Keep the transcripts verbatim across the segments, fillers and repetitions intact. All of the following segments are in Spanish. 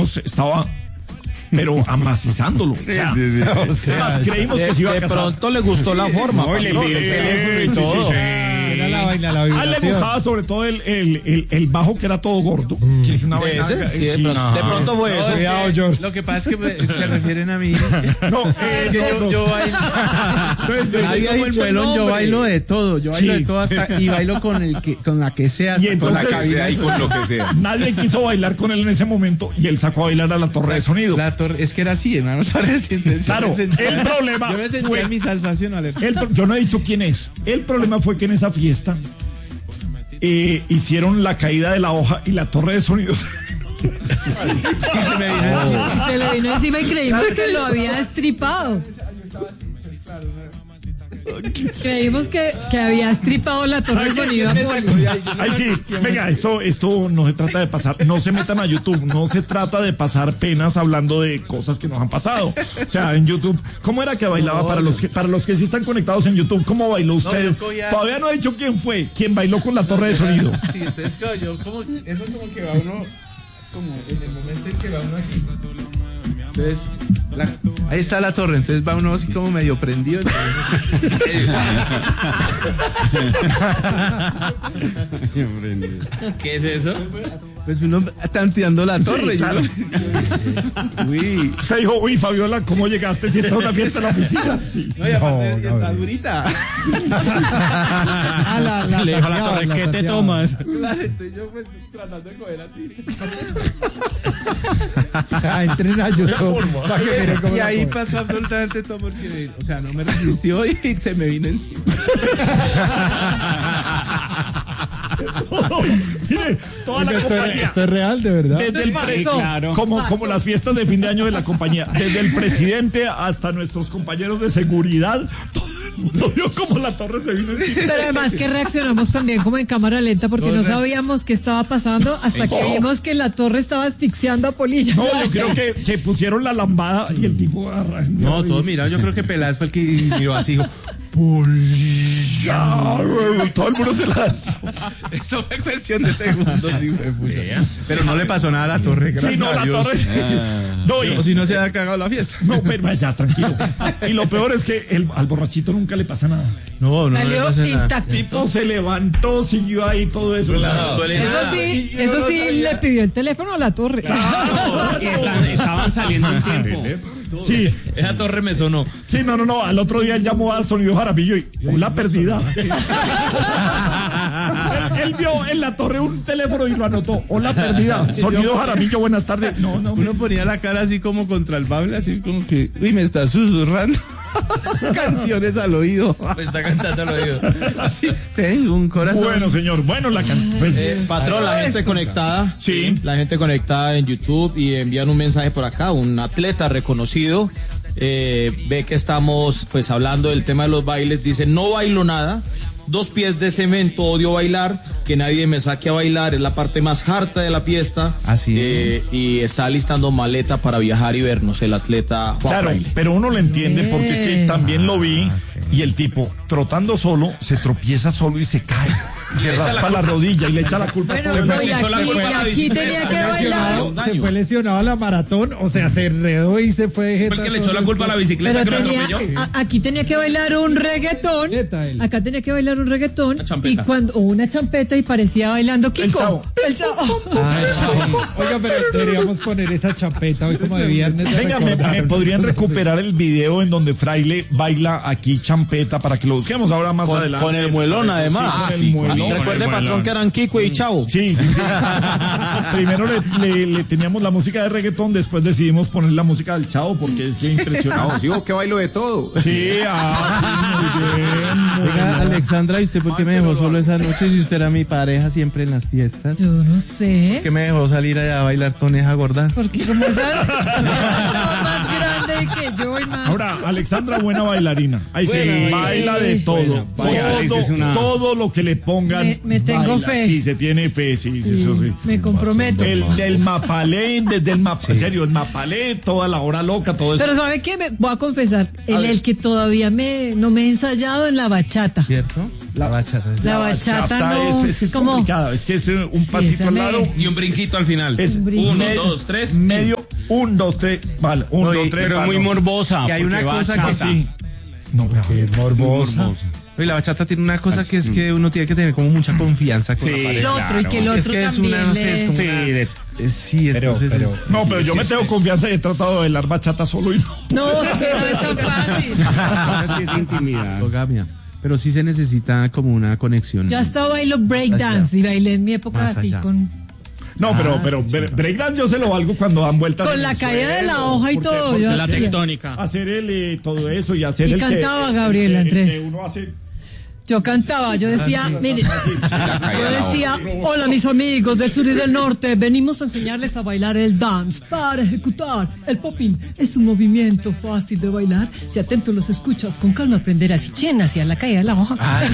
sonidos estaba, pero amacizándolo. O sea, sí, sí, sí. O sea, creímos de, que se iba a de casar. pronto le gustó la forma. No, y le envié el teléfono y todo. Sí, sí, sí. Era la vaina, la A él le vibración. gustaba sobre todo el, el, el, el bajo que era todo gordo. Que es una vaina. ¿Ese? Sí, de, sí. pronto, de pronto fue No, eso. es Cuidado, que George. Lo que pasa es que me- se refieren a mí. No, Es eh, que no, yo, no. yo bailo. Entonces, Ahí como el dicho el muelón, yo nombre. bailo de todo. Yo bailo Sí. de todo hasta, y bailo con el que, con la que sea, hasta Y con la entonces- cabina. Sea y con lo que sea. Nadie quiso bailar con él en ese momento y él sacó a bailar a la torre de sonido. La torre, es que era así, hermano. Torre de intención. Claro, Yo me sentía- el problema Yo me sentía fue- en mi salsación, Ale. El pro- yo no he dicho quién es. El problema fue que en esa fiesta eh, hicieron la caída de la hoja y la torre de sonido. Y se me vino encima. Se le vino encima y creímos que lo había estripado. Creímos que, que había estripado la torre de sonido a Poli. Ay, sí, venga, esto, esto no se trata de pasar, no se metan a YouTube, no se trata de pasar penas hablando de cosas que nos han pasado. O sea, en YouTube, ¿cómo era que bailaba para los que, para los que sí están conectados en YouTube? ¿Cómo bailó usted? yo cogía- Todavía no he dicho quién fue, quién bailó con la torre de sonido. Sí, entonces, claro, yo como, eso como que va uno, como en el momento en que va uno así. Entonces, la- ahí está la torre, entonces va uno así como medio prendido. ¿Qué es eso? Pues uno tanteando la torre. Sí, yo claro. no- Uy. Se dijo, uy, Fabiola, ¿cómo llegaste si está una fiesta en la oficina? Sí. No, y aparte No, está Gabriel. durita. Ah, la, la Le dijo a la tateaba, torre, la ¿qué te tateaba. tomas? Claro, entonces yo pues tratando de coger así. Ah, entren a YouTube para que miren cómo Y la ahí coge. pasó absolutamente todo porque, o sea, no me resistió y se me vino encima. Todo, mire, toda Oiga, la esto, es, compañía. esto es real, de verdad. Desde el pre- Pasó. claro. como, Pasó. como las fiestas de fin de año de la compañía, desde el presidente hasta nuestros compañeros de seguridad, todo el mundo vio como la torre se vino encima. Pero además que reaccionamos también como en cámara lenta porque no sabíamos qué estaba pasando hasta que vimos que la torre estaba asfixiando a Polilla. No, yo creo que, que pusieron la lambada y el tipo arrancó. No, todo mira, yo creo que Peláez fue el que miró así, dijo, Ya, todo el mundo se lanzó. eso fue cuestión de segundos, sí, fue puta. Pero no le pasó nada a la torre, gracias Sí, no, a la Dios. torre. No, y- O si no se ha cagado la fiesta. no, pero ya, tranquilo. Y lo peor es que el, al borrachito nunca le pasa nada. No, no, no le Salió pasa nada. intacto. El tipo se levantó, siguió ahí todo eso. Eso sí, eso sí le pidió el teléfono a la torre. Y están- estaban saliendo en tiempo. Sí, Esa torre me sonó. sí, no, no, no. Al otro día él llamó a Sonido Jaramillo y una perdida. él, él vio en la torre un teléfono y lo anotó. Hola, perdida. Sonido Jaramillo, buenas tardes. No, no, Uno ponía la cara así como contra el bable, así como que, uy, me está susurrando canciones al oído. Me está cantando al oído. Así, tengo un corazón. Bueno, señor, bueno, la canción. Pues, Eh, patrón, la gente conectada. Sí. La gente conectada en YouTube y envían un mensaje por acá. Un atleta reconocido eh, ve que estamos pues hablando del tema de los bailes. Dice, no bailo nada. Dos pies de cemento, odio bailar, que nadie me saque a bailar, es la parte más harta de la fiesta. Así eh, y está listando maleta para viajar y vernos, el atleta Juan claro, Fraile. pero uno lo entiende porque es que Bien. también lo vi y el tipo trotando solo se tropieza solo y se cae. Se raspa la rodilla y le echa la culpa a Bueno, todo el no, mundo. y aquí, y aquí tenía que bailar. Lesionado, se fue lesionado a la maratón, o sea, se enredó y se fue. jeta Porque le echó la solo, culpa a la es que- bicicleta Pero que lo tenía, atropelló. a- aquí tenía que bailar un reggaetón. Neta, él. Acá tenía que bailar un reggaetón. Una champeta. Y cuando o una champeta y parecía bailando Kiko. Chavo. El chavo. Oiga, pero deberíamos poner esa champeta hoy como de viernes. de Venga, me, recordar. me podrían recuperar el video en donde Fraile baila aquí champeta para que lo busquemos ahora más Con, adelante. con el muelón además. Sí, con el muelón. Recuerde, patrón, que eran Kiko y Chavo. Sí, sí, sí. Primero le, le- le teníamos la música de reggaetón, después decidimos poner la música del Chavo porque es que impresionado. No, sí, vos que bailo de todo. Sí, ah, sí, muy bien, muy Oiga, bien. Alexandra, ¿y usted por qué me dejó solo esa noche si usted era mi pareja siempre en las fiestas? Yo no sé. ¿Por qué me dejó salir allá a bailar con esa gorda? Porque como esa más grande de que yo voy más. Ahora, Alexandra, buena bailarina. Ahí se Buena, baila sí. de todo. Buena, vaya, todo, es una- todo lo que le pongan. Me- me tengo baila. fe. Sí, se tiene fe, sí, sí, Sí, eso sí. me comprometo. El del Mapalé, desde el Mapalé, en serio, el Mapalé, toda la hora loca, todo eso. Pero ¿sabe qué? Me voy a confesar, el, el que todavía me no me he ensayado en la bachata. ¿Cierto? La bachata. es- La bachata no, es, es como complicada, es que es eh, un pasito esa al me- lado. Y un brinquito al final. Es Un brinquito. Uno, medio- dos, tres. Medio, un, dos, tres, vale, un, Oye, dos, tres, Pero vale. muy morbosa. Y hay una porque cosa bachata. que Sí. No, pero Qué morbosa. Oye, la bachata tiene una cosa que es que uno tiene que tener como mucha confianza con Sí. la el pareja. otro y que el Es otro que es también una, no sé, es le- como Sí, una- de- eh, sí, Pero, entonces pero. es- No, pero yo me tengo confianza y he tratado de bailar bachata solo y no. No, es que no es tan fácil. Así es de intimidad. monogamia. Pero sí se necesita como una conexión. Yo hasta bailo breakdance y bailé en mi época Más así allá. con, No, pero, pero bre- breakdance yo se lo valgo cuando dan vueltas. con en la el caída de la suelo, hoja y porque- todo. porque Yo La hacía. tectónica. hacer el eh, todo eso y hacer Y el cantaba que, Gabriela, el que- el Andrés. que uno hace. Yo cantaba, yo decía, mire, yo decía, hola mis amigos del sur y del norte, venimos a enseñarles a bailar el dance para ejecutar el popping. Es un movimiento fácil de bailar. Si atento los escuchas, con calma aprenderás. Y chen hacia la caída de la hoja. Para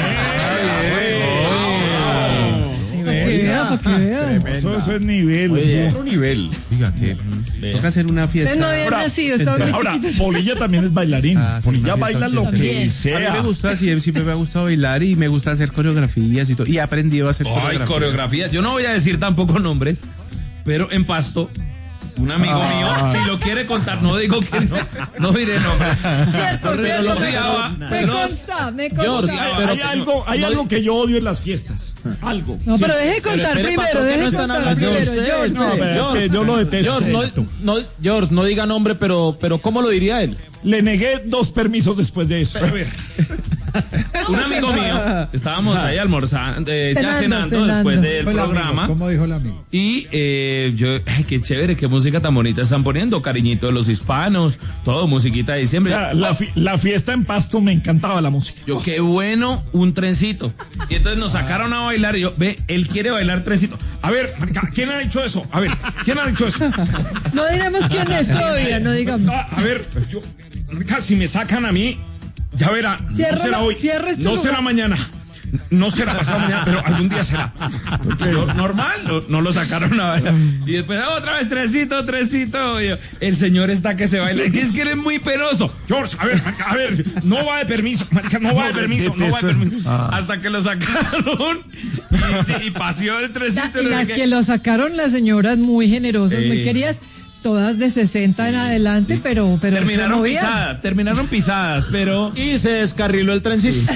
que vea, para que vea. Eso, eso es nivel. Oye. Otro nivel. Diga que toca hacer una fiesta. Ustedes no habían Ahora, nacido, estaban muy Ahora, chiquitos. Polilla también es bailarín. Ah, sí, Polilla una baila fiesta lo que También. A mí sea. me gusta, sí, siempre me ha gustado bailar y me gusta hacer coreografías y todo. Y he aprendido a hacer Ay, coreografías. coreografía. Yo no voy a decir tampoco nombres, pero en Pasto, un amigo mío, si lo quiere contar, no digo que no, no diré nombres. Cierto, Pero cierto. lo Me, odiaba, me pero- consta, me George, consta. Hay, pero- hay algo, hay no- algo que yo odio en las fiestas. Algo. No, pero deje de contar Pero espere, primero, pastor, que deje no de están contar hablando de primero. usted, George. No, pero es que yo lo detesto. George, no, no, George, no diga nombre, pero, pero ¿cómo lo diría él? Le negué dos permisos después de eso. A ver. Un amigo mío, estábamos ahí almorzando, eh, ya Cenando, cenando cenando. después del Dijo el amigo, programa. ¿cómo dijo el amigo? Y eh, yo, ay, qué chévere, qué música tan bonita están poniendo, cariñito de los hispanos, todo, musiquita de O diciembre. sea, la, fi- la fiesta en Pasto me encantaba la música. Yo, qué bueno, un trencito. Y entonces nos sacaron a bailar y yo, ve, él quiere bailar trencito. A ver, marica, ¿quién ha dicho eso? A ver, ¿quién ha dicho eso? No diremos quién es todavía, no digamos. Ah, a ver, yo, marica, si me sacan a mí, ya verá, Cierra no será la- hoy, cierra este no lugar. será mañana. No será pasado mañana, pero algún día será. Pero normal, no, no lo sacaron a bailar. Y después, ah, otra vez, trencito, trencito. Y yo, el señor está que se baila. Es que eres muy penoso. George, a ver, marica, a ver, no va de permiso. Marica, no va de permiso, no va de permiso. Hasta que lo sacaron y, sí, y paseó el La- trencito. y no sé las qué. que lo sacaron las señoras muy generosas, muy Sí. queridas, todas de sesenta en adelante, pero, pero se Terminaron movían. pisadas, terminaron pisadas, pero... Y se descarriló el trencito.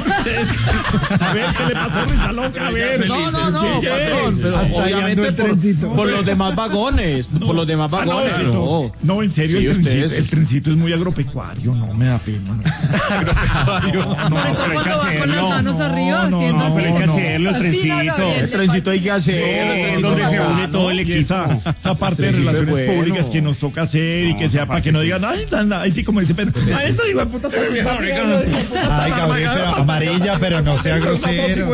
A ver, ¿qué le pasó a Risa Loca? A ver. No, no, no, ¿Qué es? patrón, pero Hasta ahí andó obviamente el por, trencito. por los demás vagones, por los demás Ah, no, vagones. sí, no. no, no, en serio, Sí, el, trencito, ustedes- el trencito es muy agropecuario, no me da pena. No. Agropecuario, no, Sobre todo pero hay que cuando va con las hacerlo. manos No, arriba, no, haciendo no, así. pero hay que hacerlo, el Así, trencito. Gabriel, El trencito hay que hacerlo. el es trencito donde se bacano. une todo el Y equipo. esa, esa parte de trencito es relaciones bueno. públicas que nos toca hacer y que sea para que no digan, ay, anda, ahí sí como dice Pedro, a eso iba puta. Ay, Gabriel, pero amarilla, pero no sea grosero.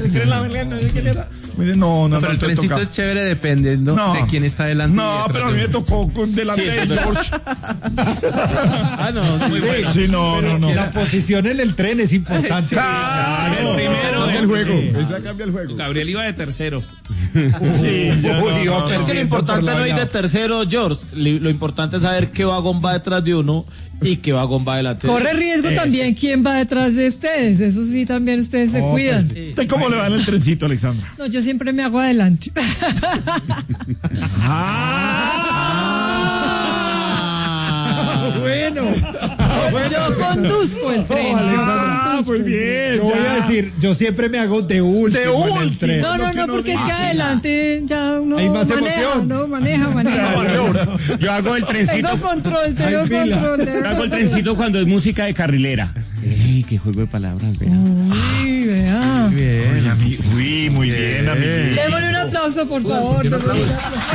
No, no, Pero el no, te trencito toca. es chévere dependiendo No. de quién está delante. No, y detrás pero a mí de me uno. tocó con delante de George. Ah, no, muy bueno. Sí, no, no, no. La posición en el tren es importante. Claro, El primero, no, el juego. Esa cambia el juego. Gabriel iba de tercero. Sí, ya no, Uy, iba no, no. Es que lo perdiendo importante por no ir lado. de tercero, George. Li- Lo importante es saber qué vagón va detrás de uno y qué vagón va delante de uno. Corre riesgo también quién va detrás de ustedes, eso sí, también ustedes se Oh, cuidan. pues, ¿Usted cómo le va en el trencito, Alexandra? No, yo siempre me hago adelante. Ah, Bueno. Yo conduzco el tren. Oh, Alexandra. Ah, muy bien. Yo voy ya. a decir, yo siempre me hago de último, De en el último. tren. No, no, no, porque es que adelante ya uno Hay más maneja, emoción. no, maneja, maneja. Yo hago el trencito. Tengo control, tengo Hay pila. control. Yo tengo hago el control. trencito cuando es música de carrilera. Ey, qué juego de palabras, vea. Uy, vea. Uy, ami- Uy, muy bien, amiguito. Démosle un aplauso, por favor. démosle un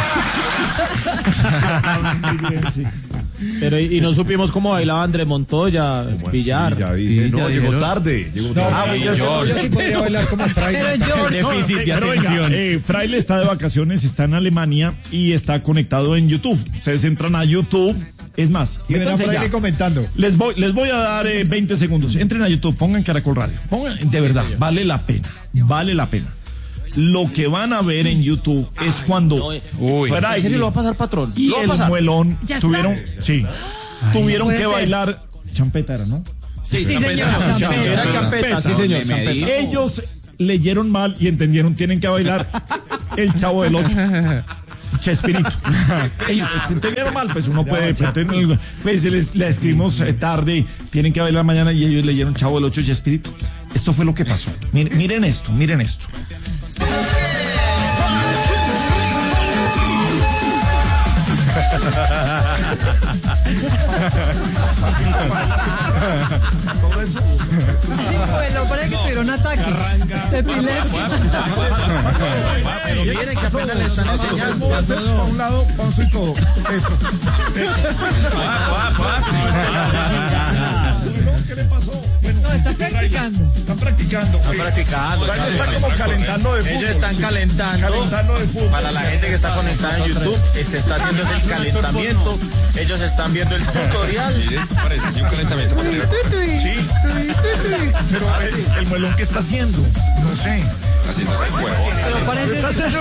aplauso. Muy bien, sí. Pero y, y no supimos cómo bailaba Andrés Montoya, Villar. Ya dije, Sí, no, ya llegó dijeron. tarde. Llegó No, tarde. yo, yo, yo sí podría bailar como Fraile. Pero yo, Déficit de Pero oiga, atención. eh, Fraile está de vacaciones, está en Alemania y está conectado en YouTube. Ustedes entran a YouTube, Es más, Y ven a métanse Fraile ya. comentando. Les voy, les voy a dar eh, veinte segundos. Entren a YouTube, pongan Caracol Radio. Pongan, de verdad, vale la pena. Vale la pena. Lo que van a ver en YouTube es cuando Uy, Fraile ¿en serio lo va a pasar, patrón? y ¿Lo va a el pasar? muelón ¿Ya está? tuvieron, sí, tuvieron puede que ser. bailar. Champeta era, ¿no? Sí, señor. Era Champeta. champeta, sí, señor. champeta. Ellos leyeron mal y entendieron, tienen que bailar el Chavo del Ocho. Chespirito. Ellos entendieron mal, pues uno puede, pretender, pues les, les escribimos eh, tarde, tienen que bailar mañana y ellos leyeron Chavo del Ocho y Chespirito. Esto fue lo que pasó. Miren, miren esto, miren esto. Sí, bueno, parece que tuvieron ataque de epilepsia. Pero miren que apenas le están enseñando. Para un lado, paso y todo. Eso. ¿Qué le pasó? Bueno, No, está practicando. están practicando. Están practicando. Fraile está como calentando de fútbol. Ellos están calentando. Calentando de fútbol. Para la gente que está conectada en YouTube, eh, se está haciendo el calentamiento. Ellos están viendo el tutorial. Parece un calentamiento. Sí. Pero el, el muelón, ¿qué está haciendo? No sé. Haciendo ese juego. Pero parece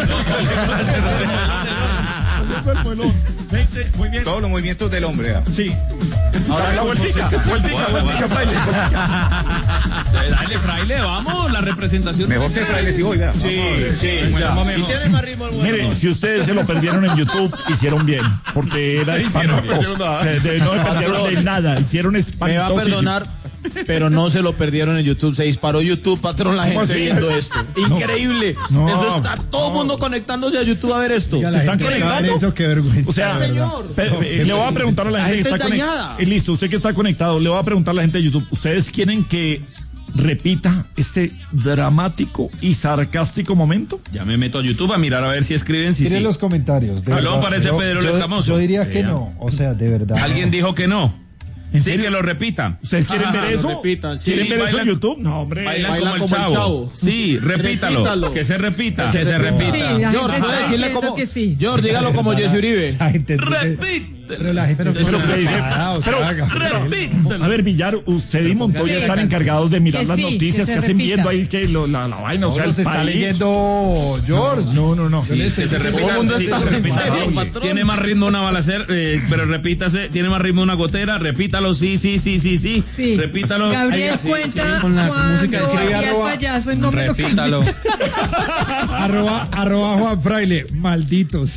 ¿Dónde fue el muelón? veinte, muy bien. Todos los movimientos del hombre. Sí. Ahora la vueltica, vueltica, vueltica, Fraile. Dale, Fraile, vamos, la representación. Mejor que Fraile si voy, vea. Sí, sí, ya. Y tiene más ritmo el muelón. Miren, si ustedes se lo perdieron en YouTube, hicieron bien, porque era espantoso. Se- de- No se perdieron de nada, hicieron Me va a espantoso. perdonar, pero no se lo perdieron en YouTube. Se disparó YouTube, patrón, la ¿Cómo gente así? viendo esto. Increíble. No, Eso está todo el mundo conectándose a YouTube a ver esto. Oiga, la ¿Se están gente que va a ver conectando? eso, qué vergüenza. O sea, la verdad. señor. pe- pe- le voy a preguntar a la La gente que gente está es conectada. dañada. Listo, usted que está conectado, le voy a preguntar a la gente de YouTube. ¿Ustedes quieren que repita este dramático y sarcástico momento? Ya me meto a YouTube a mirar a ver si escriben, si Miren sí. los comentarios. De Aló, verdad. parece Yo- Pedro el yo- Escamoso. Yo diría que Vea. no. O sea, de verdad. Alguien dijo que no. ¿En Sí, serio? que lo repita. ¿Ustedes quieren ver Lo eso? repitan, sí. ¿Quieren ver eso en bailan- YouTube? No, hombre. Bailan, Bailan como, como el, el chavo. chavo. Sí, repítalo. Repítalo. Que se repita. Que se Sí, repita. la George, gente ¿puede está decirle diciendo como, que sí. George, dígalo como Jesse Uribe. La gente entiende- Repítelo. Pero la gente Es lo que dice. Ah, o sea, Pero, Gabriel. Repítelo. a ver, Villar, usted y Montoya Sí. están encargados de mirar Que las sí, noticias que que, se hacen repita. viendo ahí que lo- la, la vaina, o sea, No, el se está país. leyendo George. No, no, no. Yo le estoy Que se diciendo- repita. Todo el mundo Sí, está se repita. en serio, Sí. patrón. Tiene más ritmo una balacera, eh, pero repítase. Tiene más ritmo una gotera. Repítalo. Sí, sí, sí, sí, sí. Sí. Repítalo. Gabriel Ahí, sí, cuenta sí. con la cuando música de hacía escribe el arroba- payaso en nombre Repítalo. arroba, arroba Juan Fraile, malditos.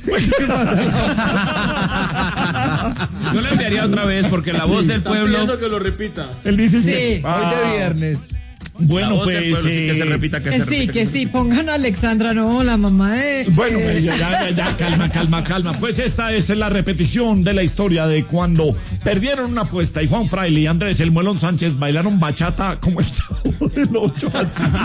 Yo le enviaría otra vez porque la voz del pueblo. que lo repita. Él dice Sí. que- Hoy de viernes. La Bueno, voz del pues. pueblo sí que se eh, repita, que Que se sí, repita. que sí, pongan a Alexandra, no, la mamá de... Bueno, eh, ya, ya, ya, ya, calma, calma, calma. Pues esta es la repetición de la historia de cuando perdieron una apuesta y Juan Fraile y Andrés el Muelón Sánchez bailaron bachata como el Chavo del Ocho. Así.